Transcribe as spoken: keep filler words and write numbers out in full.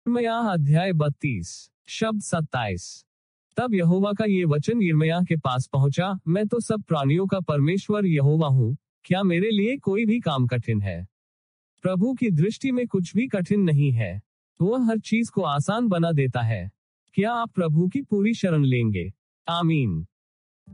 यिर्मयाह अध्याय बत्तीस शब्द सत्ताईस। तब यहोवा का ये वचन यिर्मयाह के पास पहुंचा, मैं तो सब प्राणियों का परमेश्वर यहोवा हूँ, क्या मेरे लिए कोई भी काम कठिन है? प्रभु की दृष्टि में कुछ भी कठिन नहीं है, वह हर चीज को आसान बना देता है। क्या आप प्रभु की पूरी शरण लेंगे? आमीन।